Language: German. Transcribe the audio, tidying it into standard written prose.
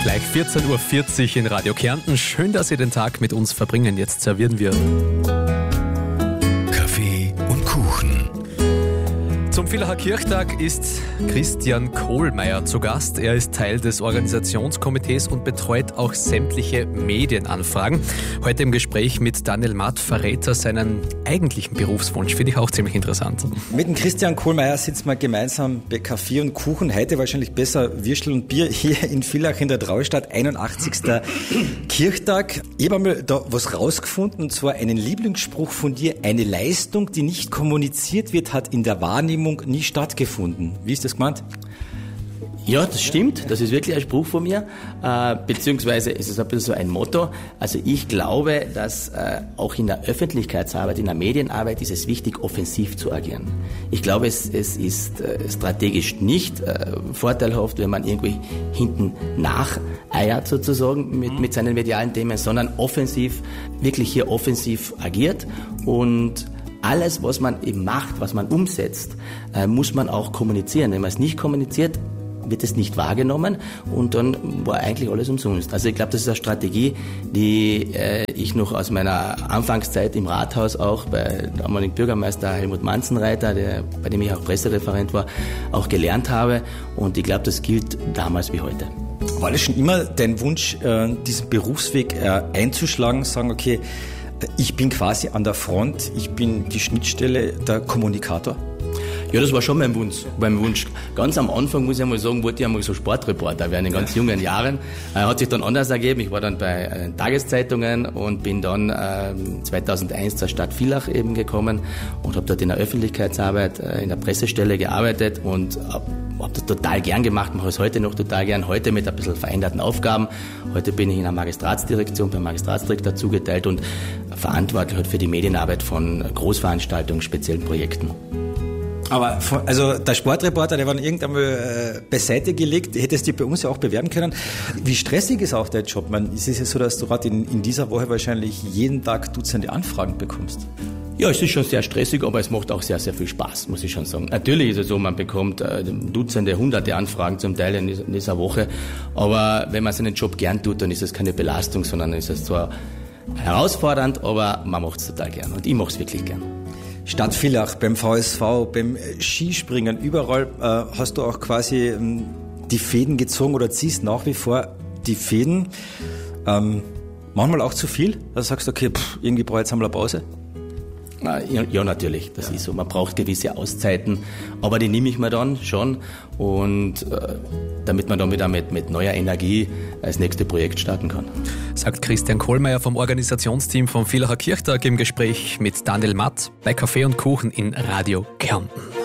Gleich 14.40 Uhr in Radio Kärnten. Schön, dass Sie den Tag mit uns verbringen. Jetzt servieren wir Kaffee und Kuchen. Zum Villacher Kirchtag ist Christian Kohlmeier zu Gast. Er ist Teil des Organisationskomitees und betreut auch sämtliche Medienanfragen. Heute im Gespräch mit Daniel Matt verrät er seinen eigentlichen Berufswunsch. Finde ich auch ziemlich interessant. Mit dem Christian Kohlmeier sitzen wir gemeinsam bei Kaffee und Kuchen. Heute wahrscheinlich besser Würstel und Bier hier in Villach in der Traustadt. 81. Kirchtag. Ich habe einmal da was rausgefunden, und zwar einen Lieblingsspruch von dir. Eine Leistung, die nicht kommuniziert wird, hat in der Wahrnehmung nie stattgefunden. Wie ist das gemeint? Ja, das stimmt. Das ist wirklich ein Spruch von mir. Beziehungsweise ist es ein bisschen so ein Motto. Also ich glaube, dass auch in der Öffentlichkeitsarbeit, in der Medienarbeit ist es wichtig, offensiv zu agieren. Ich glaube, es ist strategisch nicht vorteilhaft, wenn man irgendwie hinten nacheiert sozusagen mit seinen medialen Themen, sondern wirklich hier offensiv agiert und alles, was man eben macht, was man umsetzt, muss man auch kommunizieren. Wenn man es nicht kommuniziert, wird es nicht wahrgenommen und dann war eigentlich alles umsonst. Also ich glaube, das ist eine Strategie, die ich noch aus meiner Anfangszeit im Rathaus auch bei damaligen Bürgermeister Helmut Manzenreiter, bei dem ich auch Pressereferent war, auch gelernt habe und ich glaube, das gilt damals wie heute. War das schon immer dein Wunsch, diesen Berufsweg einzuschlagen, sagen, okay, ich bin quasi an der Front, ich bin die Schnittstelle, der Kommunikator? Ja, das war schon mein Wunsch. Ganz am Anfang, muss ich einmal sagen, wollte ich einmal so Sportreporter werden in ganz jungen Jahren. Hat sich dann anders ergeben. Ich war dann bei Tageszeitungen und bin dann 2001 zur Stadt Villach eben gekommen und habe dort in der Öffentlichkeitsarbeit, in der Pressestelle gearbeitet und habe das total gern gemacht, mache es heute noch total gern, heute mit ein bisschen veränderten Aufgaben. Heute bin ich in der Magistratsdirektion, beim Magistratsdirektor zugeteilt und verantwortlich halt für die Medienarbeit von Großveranstaltungen, speziellen Projekten. Aber also der Sportreporter, der war irgendwann mal beiseite gelegt, hättest du bei uns ja auch bewerben können. Wie stressig ist auch dein Job? Es ist ja so, dass du gerade in dieser Woche wahrscheinlich jeden Tag Dutzende Anfragen bekommst. Ja, es ist schon sehr stressig, aber es macht auch sehr, sehr viel Spaß, muss ich schon sagen. Natürlich ist es so, man bekommt Dutzende, Hunderte Anfragen zum Teil in dieser Woche, aber wenn man seinen Job gern tut, dann ist es keine Belastung, sondern ist es zwar herausfordernd, aber man macht es total gern und ich mache es wirklich gern. Stadt Villach, beim VSV, beim Skispringen, überall hast du auch quasi die Fäden gezogen oder ziehst nach wie vor die Fäden. Manchmal auch zu viel, da sagst du, okay, irgendwie brauche ich jetzt einmal eine Pause. Ja, natürlich, das ist so. Man braucht gewisse Auszeiten, aber die nehme ich mir dann schon und damit man dann wieder mit neuer Energie das nächste Projekt starten kann. Sagt Christian Kohlmeier vom Organisationsteam vom Villacher Kirchtag im Gespräch mit Daniel Matt bei Kaffee und Kuchen in Radio Kärnten.